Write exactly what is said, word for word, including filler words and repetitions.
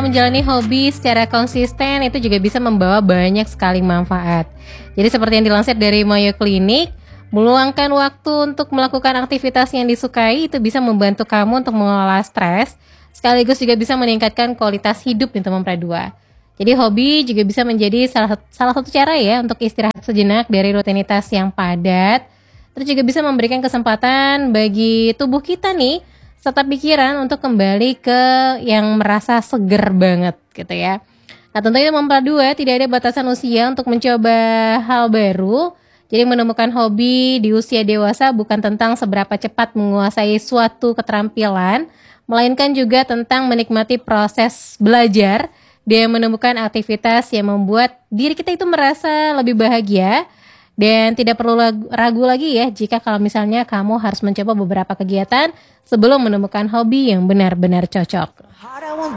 kalau menjalani hobi secara konsisten itu juga bisa membawa banyak sekali manfaat. Jadi seperti yang dilansir dari Mayo Clinic, meluangkan waktu untuk melakukan aktivitas yang disukai itu bisa membantu kamu untuk mengelola stres, sekaligus juga bisa meningkatkan kualitas hidup untuk memperdua. Jadi hobi juga bisa menjadi salah, salah satu cara ya untuk istirahat sejenak dari rutinitas yang padat. Terus juga bisa memberikan kesempatan bagi tubuh kita nih serta pikiran untuk kembali ke yang merasa seger banget gitu ya. Nah tentunya memperdua tidak ada batasan usia untuk mencoba hal baru. Jadi menemukan hobi di usia dewasa bukan tentang seberapa cepat menguasai suatu keterampilan, melainkan juga tentang menikmati proses belajar dan menemukan aktivitas yang membuat diri kita itu merasa lebih bahagia. Dan tidak perlu ragu lagi ya jika kalau misalnya kamu harus mencoba beberapa kegiatan sebelum menemukan hobi yang benar-benar cocok.